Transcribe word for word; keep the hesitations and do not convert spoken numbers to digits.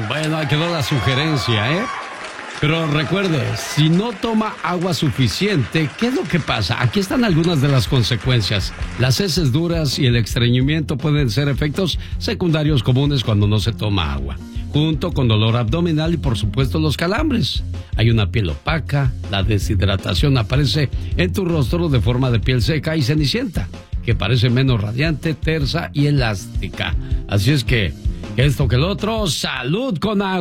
Bueno, ahí quedó la sugerencia, ¿eh? Pero recuerde, si no toma agua suficiente, ¿qué es lo que pasa? Aquí están algunas de las consecuencias. Las heces duras y el estreñimiento pueden ser efectos secundarios comunes cuando no se toma agua, junto con dolor abdominal y por supuesto los calambres. Hay una piel opaca, la deshidratación aparece en tu rostro de forma de piel seca y cenicienta, que parece menos radiante, tersa y elástica. Así es que, esto que el otro, salud con agua.